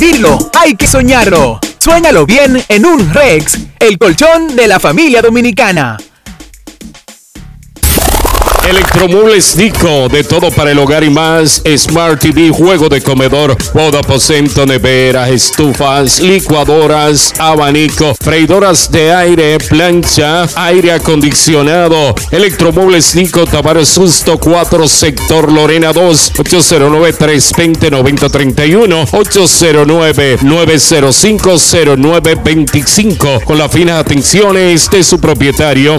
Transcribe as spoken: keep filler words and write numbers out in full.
sentirlo, hay que soñarlo. Suéñalo bien en un Rex, el colchón de la familia dominicana. Electromuebles Nico, de todo para el hogar y más. Smart T V, juego de comedor, modo aposento, neveras, estufas, licuadoras, abanico, freidoras de aire, plancha, aire acondicionado. Electromuebles Nico, Tavares Susto cuatro, sector Lorena dos, ocho cero nueve, tres dos cero, nueve cero tres uno, ocho cero nueve, nueve cero cinco, cero nueve dos cinco, con las finas atenciones de su propietario